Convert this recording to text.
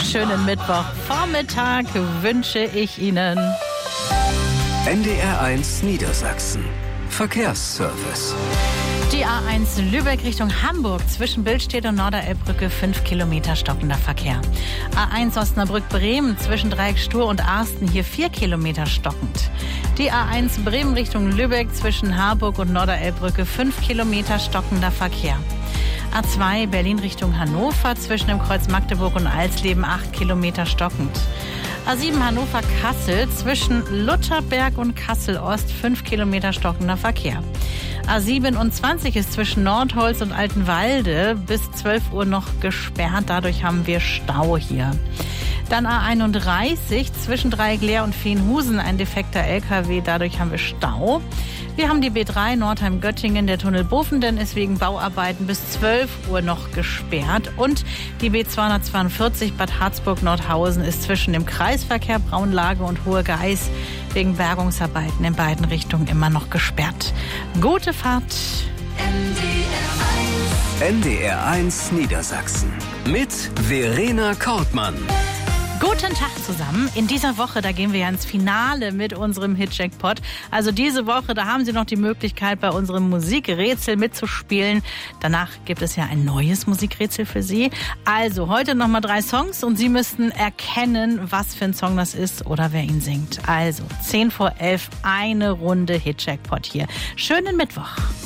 schönen Mittwochvormittag wünsche ich Ihnen. NDR1 Niedersachsen. Verkehrsservice. Die A1 Lübeck Richtung Hamburg zwischen Billstedt und Norderelbbrücke 5 Kilometer stockender Verkehr. A1 Osnabrück-Bremen zwischen Dreieck-Stur und Arsten hier 4 Kilometer stockend. Die A1 Bremen Richtung Lübeck zwischen Harburg und Norderelbbrücke 5 Kilometer stockender Verkehr. A2 Berlin Richtung Hannover zwischen dem Kreuz Magdeburg und Alsleben 8 Kilometer stockend. A7 Hannover-Kassel zwischen Lutherberg und Kassel-Ost 5 Kilometer stockender Verkehr. A27 ist zwischen Nordholz und Altenwalde bis 12 Uhr noch gesperrt. Dadurch haben wir Stau hier. Dann A31 zwischen Dreieckleer und Veenhusen ein defekter LKW. Dadurch haben wir Stau. Wir haben die B3 Nordheim-Göttingen. Der Tunnel Bofenden ist wegen Bauarbeiten bis 12 Uhr noch gesperrt. Und die B242 Bad Harzburg-Nordhausen ist zwischen dem Kreisverkehr Braunlage und Hohe Geiß wegen Bergungsarbeiten in beiden Richtungen immer noch gesperrt. Gute Fahrt. NDR1 Niedersachsen mit Verena Kortmann. Guten Tag zusammen. In dieser Woche, da gehen wir ja ins Finale mit unserem Hit-Jackpot. Also diese Woche, da haben Sie noch die Möglichkeit, bei unserem Musikrätsel mitzuspielen. Danach gibt es ja ein neues Musikrätsel für Sie. Also heute nochmal 3 Songs und Sie müssten erkennen, was für ein Song das ist oder wer ihn singt. Also 10 vor 11, eine Runde Hit-Jackpot hier. Schönen Mittwoch.